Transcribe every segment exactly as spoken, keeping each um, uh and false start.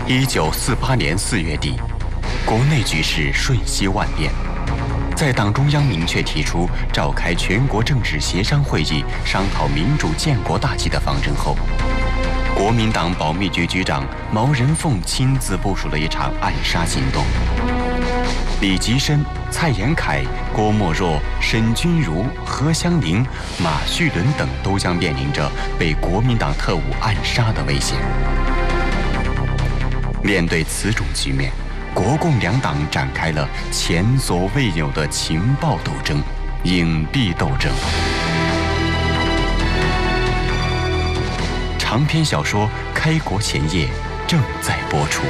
一九四八年四月底，国内局势瞬息万变。在党中央明确提出召开全国政治协商会议，商讨民主建国大计的方针后，国民党保密局局长毛人凤亲自部署了一场暗杀行动。李吉深、蔡延闿、郭沫若、沈钧儒、何香凝、马叙伦等都将面临着被国民党特务暗杀的危险。面对此种局面，国共两党展开了前所未有的情报斗争、隐蔽斗争。长篇小说《开国前夜》正在播出。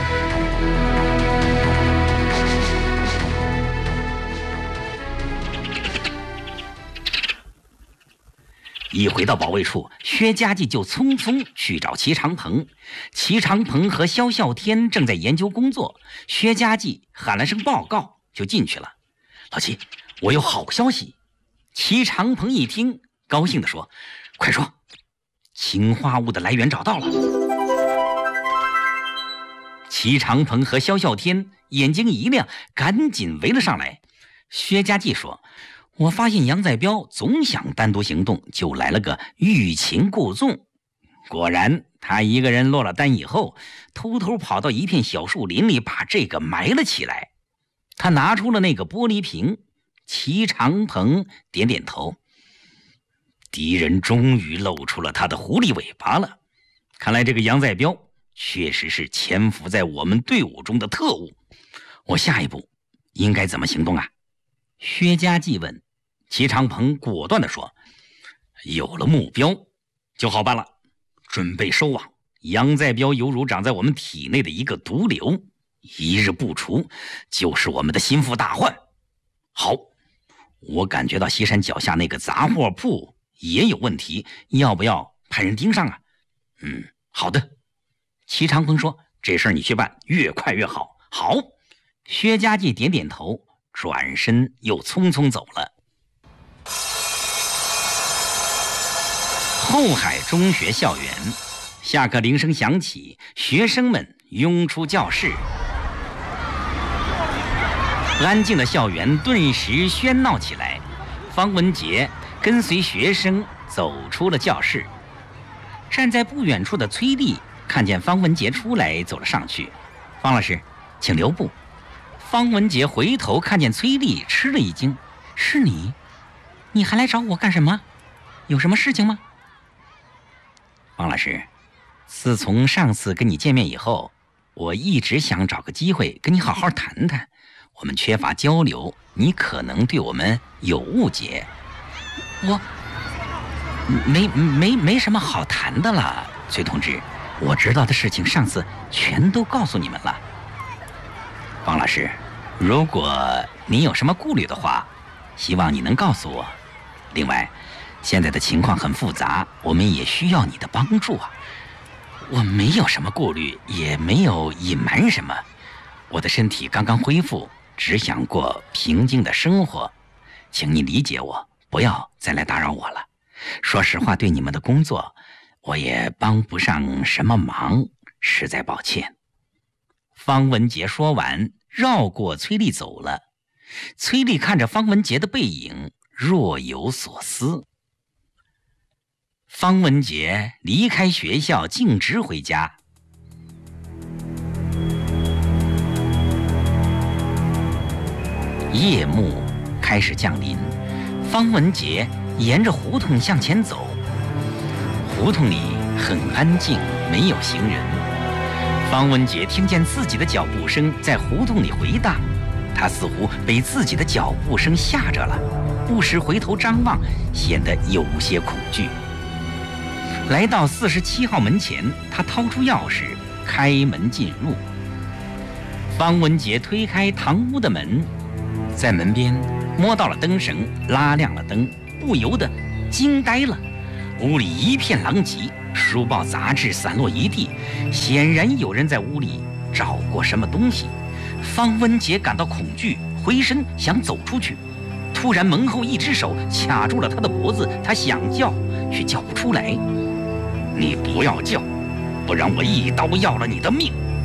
一回到保卫处，薛家继就匆匆去找齐长鹏。齐长鹏和萧啸天正在研究工作，薛家继喊了声报告就进去了。老齐，我有好消息。齐长鹏一听，高兴地说：快说。氰化物的来源找到了。齐长鹏和萧啸天眼睛一亮，赶紧围了上来。薛家继说：我发现杨再彪总想单独行动，就来了个欲擒故纵。果然，他一个人落了单以后，偷偷跑到一片小树林里，把这个埋了起来。他拿出了那个玻璃瓶。齐长鹏点点头。敌人终于露出了他的狐狸尾巴了。看来这个杨再彪确实是潜伏在我们队伍中的特务。我下一步应该怎么行动啊？薛家继问。齐长鹏果断地说：有了目标就好办了，准备收网。杨再彪犹如长在我们体内的一个毒瘤，一日不除就是我们的心腹大患。好，我感觉到西山脚下那个杂货铺也有问题，要不要派人盯上啊？嗯，好的。齐长鹏说：这事儿你去办，越快越好。好。薛家继点点头，转身又匆匆走了。后海中学校园，下课铃声响起，学生们涌出教室。安静的校园顿时喧闹起来。方文杰跟随学生走出了教室。站在不远处的崔丽看见方文杰出来，走了上去。方老师，请留步。方文杰回头看见崔丽，吃了一惊：是你？你还来找我干什么？有什么事情吗？方老师，自从上次跟你见面以后，我一直想找个机会跟你好好谈谈。我们缺乏交流，你可能对我们有误解。我没没没什么好谈的了，崔同志，我知道的事情上次全都告诉你们了。方老师，如果你有什么顾虑的话，希望你能告诉我。另外，现在的情况很复杂，我们也需要你的帮助啊。我没有什么顾虑，也没有隐瞒什么。我的身体刚刚恢复，只想过平静的生活，请你理解我，不要再来打扰我了。说实话，对你们的工作，我也帮不上什么忙，实在抱歉。方文杰说完，绕过崔丽走了。崔丽看着方文杰的背影，若有所思。方文杰离开学校，径直回家。夜幕开始降临，方文杰沿着胡同向前走。胡同里很安静，没有行人。方文杰听见自己的脚步声在胡同里回荡，他似乎被自己的脚步声吓着了，不时回头张望，显得有些恐惧。来到四十七号门前，他掏出钥匙开门进入。方文杰推开堂屋的门，在门边摸到了灯绳，拉亮了灯，不由得惊呆了。屋里一片狼藉，书报杂志散落一地，显然有人在屋里找过什么东西。方文杰感到恐惧，回身想走出去，突然门后一只手卡住了他的脖子，他想叫却叫不出来。你不要叫，不然我一刀要了你的命！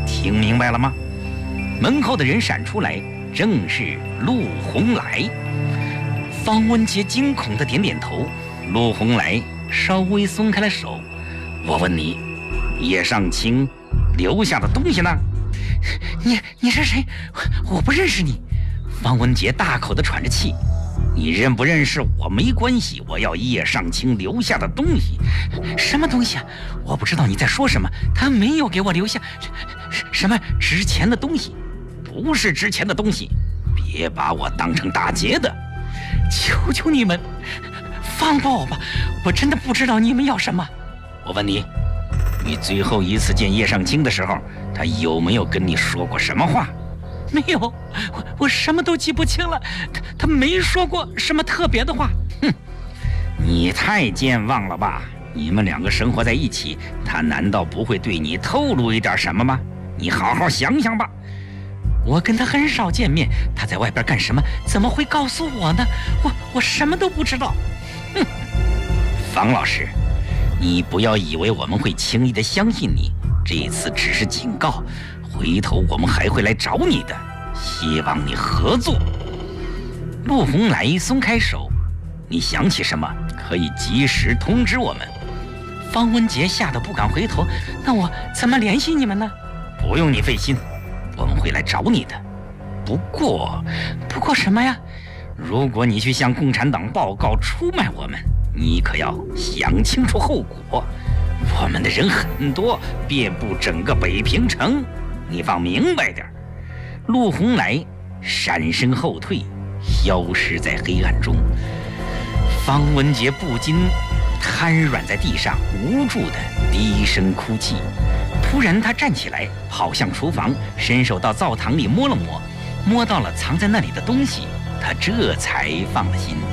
听明白了吗？门后的人闪出来，正是陆洪来。方文杰惊恐地点点头，陆洪来稍微松开了手。我问你，叶尚卿留下的东西呢？你你是谁？我不认识你。方文杰大口地喘着气。你认不认识我没关系，我要叶尚卿留下的东西。什么东西啊？我不知道你在说什么。他没有给我留下什么值钱的东西。不是值钱的东西，别把我当成打劫的。求求你们放过我吧，我真的不知道你们要什么。我问你，你最后一次见叶尚卿的时候，他有没有跟你说过什么话？没有，我我什么都记不清了。他他没说过什么特别的话。哼，你太健忘了吧？你们两个生活在一起，他难道不会对你透露一点什么吗？你好好想想吧。我跟他很少见面，他在外边干什么？怎么会告诉我呢？我我什么都不知道。哼，方老师，你不要以为我们会轻易的相信你，这次只是警告，回头我们还会来找你的，希望你合作。陆洪来松开手，你想起什么可以及时通知我们。方文杰吓得不敢回头，那我怎么联系你们呢？不用你费心，我们会来找你的。不过，不过什么呀？如果你去向共产党报告出卖我们，你可要想清楚后果。我们的人很多，遍布整个北平城，你放明白点。陆洪来闪身后退，消失在黑暗中。方文杰不禁瘫软在地上，无助地低声哭泣。突然他站起来，跑向厨房，伸手到灶堂里摸了摸，摸到了藏在那里的东西，他这才放了心。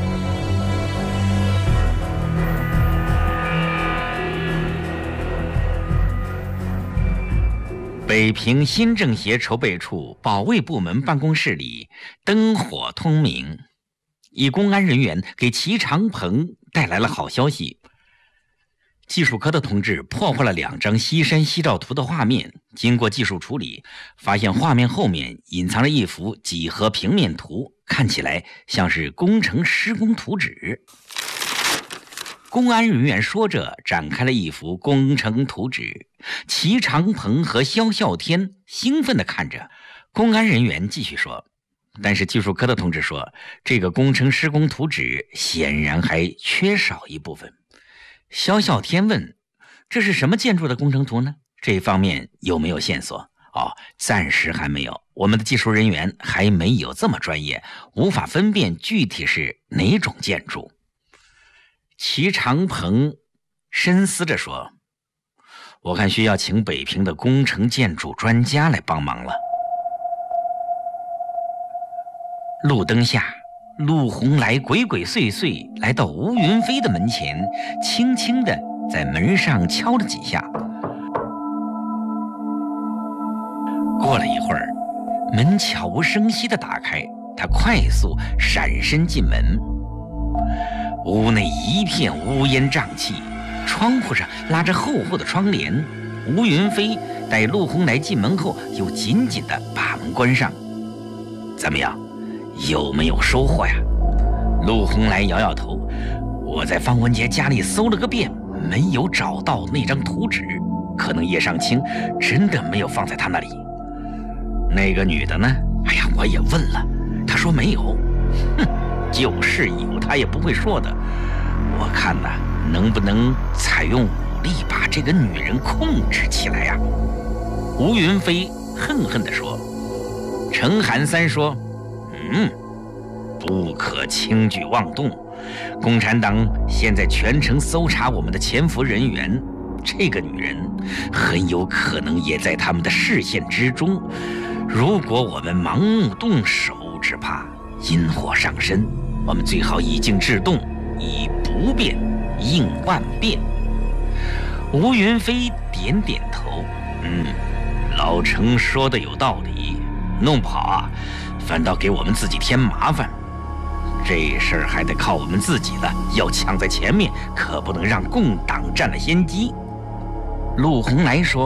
北平新政协筹备处保卫部门办公室里灯火通明，一公安人员给齐长鹏带来了好消息。技术科的同志破获了两张西山西照图的画面，经过技术处理，发现画面后面隐藏了一幅几何平面图，看起来像是工程施工图纸。公安人员说着展开了一幅工程图纸，齐长鹏和肖啸天兴奋地看着。公安人员继续说，但是技术科的同志说，这个工程施工图纸显然还缺少一部分。肖啸天问，这是什么建筑的工程图呢？这方面有没有线索？哦，暂时还没有，我们的技术人员还没有这么专业，无法分辨具体是哪种建筑。齐长鹏深思着说，我看需要请北平的工程建筑专家来帮忙了。路灯下，陆洪来鬼鬼祟祟来到吴云飞的门前，轻轻地在门上敲了几下。过了一会儿，门悄无声息地打开，他快速闪身进门。屋内一片乌烟瘴气，窗户上拉着厚厚的窗帘。吴云飞待陆洪来进门后，又紧紧地把门关上。怎么样，有没有收获呀？陆洪来摇摇头，我在方文杰家里搜了个遍，没有找到那张图纸，可能叶尚卿真的没有放在他那里。那个女的呢？哎呀，我也问了，她说没有。哼，就是有，她也不会说的。我看呐，能不能采用武力把这个女人控制起来呀？吴云飞恨恨地说。程寒三说，嗯，不可轻举妄动。共产党现在全城搜查我们的潜伏人员，这个女人很有可能也在他们的视线之中。如果我们盲目动手，只怕因祸上身。我们最好以静制动，以不变应万变。吴云飞点点头，嗯，老程说的有道理，弄不好啊，反倒给我们自己添麻烦。这事儿还得靠我们自己了，要抢在前面，可不能让共党占了先机。陆洪来说，啊，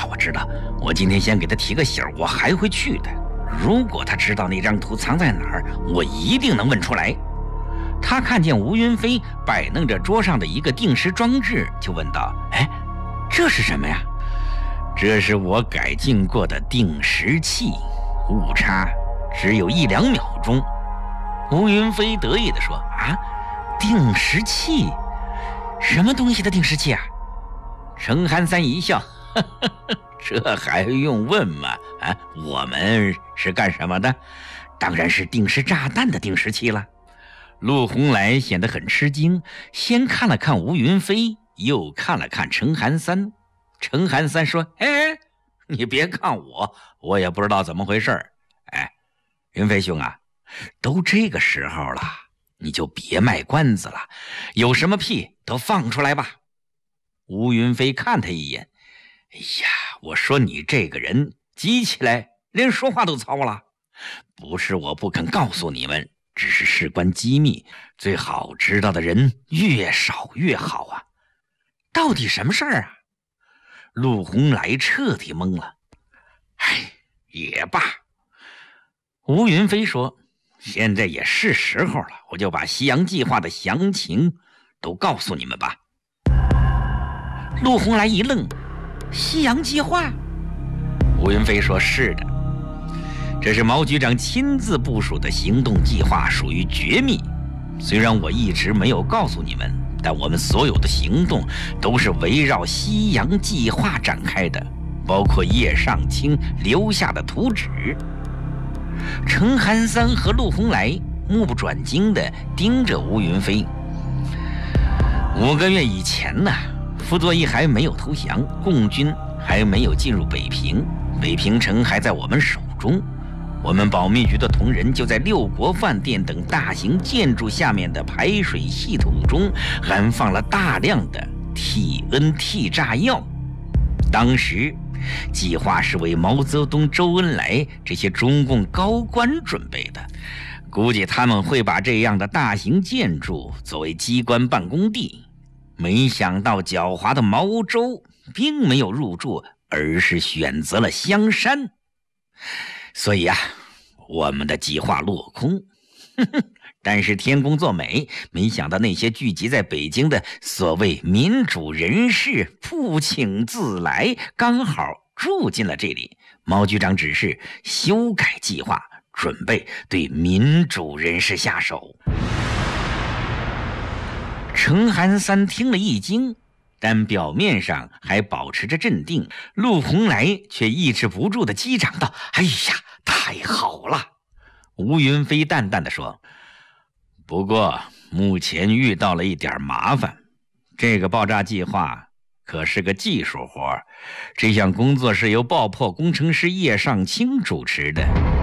呀，我知道，我今天先给他提个醒，我还会去的。如果他知道那张图藏在哪儿，我一定能问出来。”他看见吴云飞摆弄着桌上的一个定时装置，就问道：“哎，这是什么呀？”“这是我改进过的定时器，误差只有一两秒钟。”吴云飞得意地说：“啊，定时器？什么东西的定时器啊？”程寒三一笑：“呵呵呵，这还用问吗？啊，我们是干什么的？当然是定时炸弹的定时器了。”陆红来显得很吃惊，先看了看吴云飞，又看了看程寒三。程寒三说：“哎，你别看我，我也不知道怎么回事。哎，云飞兄啊，都这个时候了，你就别卖关子了，有什么屁都放出来吧。”吴云飞看他一眼：“哎呀，我说你这个人急起来连说话都糙了。不是我不肯告诉你们，只是事关机密，最好知道的人越少越好啊。到底什么事儿啊？”陆红来彻底懵了。“哎，也罢。”吴云飞说：“现在也是时候了，我就把西洋计划的详情都告诉你们吧。”陆红来一愣：“西洋计划？”吴云飞说：“是的，这是毛局长亲自部署的行动计划，属于绝密。虽然我一直没有告诉你们，但我们所有的行动都是围绕西洋计划展开的，包括叶尚卿留下的图纸。”程寒三和陆红来目不转睛地盯着吴云飞。五个月以前呢，傅作义还没有投降，共军还没有进入北平，北平城还在我们手中。我们保密局的同仁就在六国饭店等大型建筑下面的排水系统中安放了大量的 T N T 炸药。当时计划是为毛泽东、周恩来这些中共高官准备的，估计他们会把这样的大型建筑作为机关办公地。没想到狡猾的毛周并没有入住，而是选择了香山。所以啊，我们的计划落空。但是天公作美，没想到那些聚集在北京的所谓民主人士不请自来，刚好住进了这里。毛局长指示修改计划，准备对民主人士下手。程寒三听了一惊，但表面上还保持着镇定。陆红来却抑制不住的击掌道：“哎呀，太好了！”吴云飞淡淡的说：“不过目前遇到了一点麻烦，这个爆炸计划可是个技术活，这项工作是由爆破工程师叶尚卿主持的。